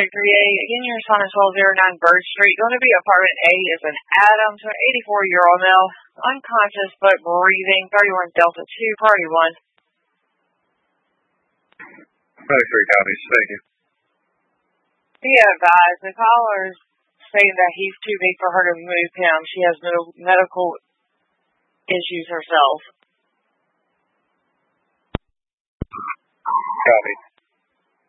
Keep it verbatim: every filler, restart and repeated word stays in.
thirty-eight. Again, your son is twelve oh nine Bird Street. Going to be apartment A is an Adams, an eighty-four-year-old male, unconscious but breathing, thirty-one Delta two, party one. twenty-three counties, thank you. Be advised, the caller is saying that he's too big for her to move him. She has no medical issues herself. Copy.